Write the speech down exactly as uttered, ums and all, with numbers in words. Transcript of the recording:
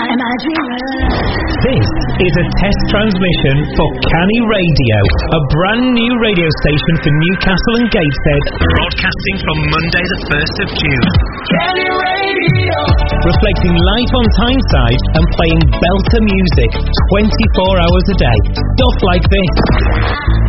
am I dreaming? This is a test transmission for Canny Radio, a brand new radio station for Newcastle and Gateshead, broadcasting from Monday the first of June. Canny Radio! Reflecting life on Tyneside and playing belter music twenty-four hours a day. Stuff like this.